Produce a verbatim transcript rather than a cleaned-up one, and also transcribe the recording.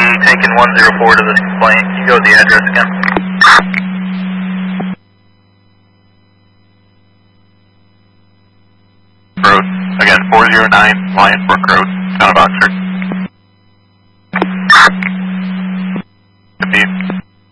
taking one zero four to this complaint. Can you go with the address again? Road. Again, four zero nine Lion Brook Road, town of Oxford.